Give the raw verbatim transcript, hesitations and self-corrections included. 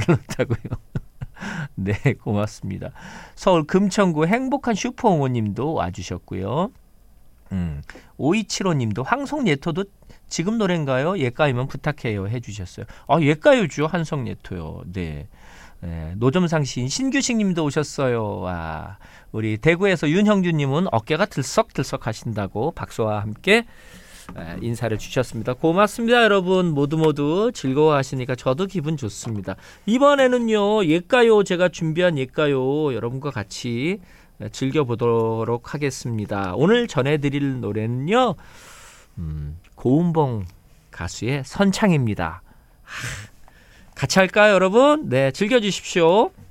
그렇다고요. 네, 고맙습니다. 서울 금천구 행복한 슈퍼어머님도 와주셨고요. 음, 오이칠오님도 황송예토도 지금 노래인가요? 옛가요면 부탁해요 해주셨어요. 아, 옛가요죠. 한성예토요. 네. 네, 노점상 시인 신규식님도 오셨어요. 와, 우리 대구에서 윤형준님은 어깨가 들썩들썩 하신다고 박수와 함께 인사를 주셨습니다. 고맙습니다. 여러분 모두 모두 즐거워하시니까 저도 기분 좋습니다. 이번에는요, 옛가요 제가 준비한 옛가요 여러분과 같이 즐겨보도록 하겠습니다. 오늘 전해드릴 노래는요, 음, 고은봉 가수의 선창입니다. 같이 할까요, 여러분? 네, 즐겨주십시오.